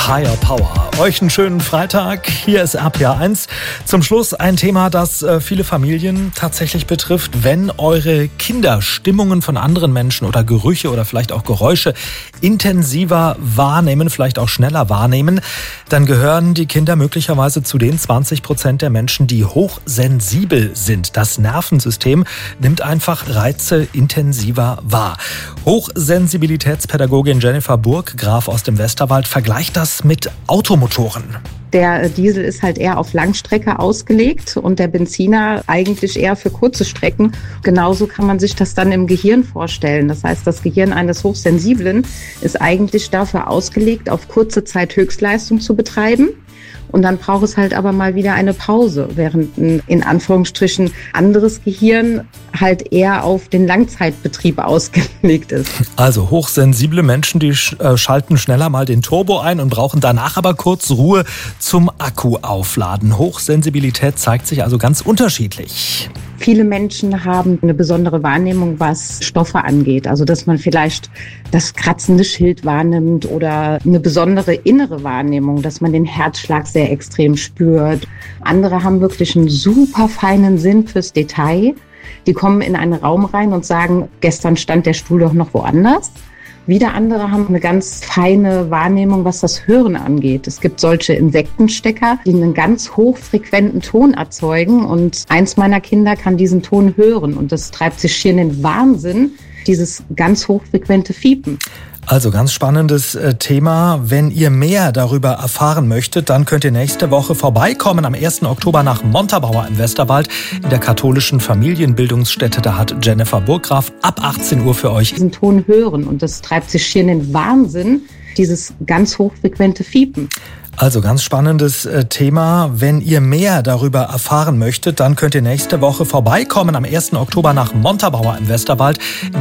Higher Power. Euch einen schönen Freitag. Hier ist RPA 1. Zum Schluss ein Thema, das viele Familien tatsächlich betrifft. Wenn eure Kinder Stimmungen von anderen Menschen oder Gerüche oder vielleicht auch Geräusche intensiver wahrnehmen, vielleicht auch schneller wahrnehmen, dann gehören die Kinder möglicherweise zu den 20% der Menschen, die hochsensibel sind. Das Nervensystem nimmt einfach Reize intensiver wahr. Hochsensibilitätspädagogin Jennifer Burggraf aus dem Westerwald vergleicht das mit Automotoren. Der Diesel ist halt eher auf Langstrecke ausgelegt und der Benziner eigentlich eher für kurze Strecken. Genauso kann man sich das dann im Gehirn vorstellen. Das heißt, das Gehirn eines Hochsensiblen ist eigentlich dafür ausgelegt, auf kurze Zeit Höchstleistung zu betreiben. Und dann braucht es halt aber mal wieder eine Pause, während ein in Anführungsstrichen anderes Gehirn halt eher auf den Langzeitbetrieb ausgelegt ist. Also hochsensible Menschen, die schalten schneller mal den Turbo ein und brauchen danach aber kurz Ruhe zum Akku aufladen. Hochsensibilität zeigt sich also ganz unterschiedlich. Viele Menschen haben eine besondere Wahrnehmung, was Stoffe angeht. Also dass man vielleicht das kratzende Schild wahrnimmt oder eine besondere innere Wahrnehmung, dass man den Herzschlag sehr extrem spürt. Andere haben wirklich einen super feinen Sinn fürs Detail. Die kommen in einen Raum rein und sagen, gestern stand der Stuhl doch noch woanders. Wieder andere haben eine ganz feine Wahrnehmung, was das Hören angeht. Es gibt solche Insektenstecker, die einen ganz hochfrequenten Ton erzeugen. Und eins meiner Kinder kann diesen Ton hören. Und das treibt sich hier in den Wahnsinn, dieses ganz hochfrequente Fiepen. Also ganz spannendes Thema. Wenn ihr mehr darüber erfahren möchtet, dann könnt ihr nächste Woche vorbeikommen am 1. Oktober nach Montabaur im Westerwald in der katholischen Familienbildungsstätte. Da hat Jennifer Burggraf ab 18 Uhr für euch diesen Ton hören und das treibt sich hier in den Wahnsinn, dieses ganz hochfrequente Fiepen. Also ganz spannendes Thema. Wenn ihr mehr darüber erfahren möchtet, dann könnt ihr nächste Woche vorbeikommen am 1. Oktober nach Montabaur im Westerwald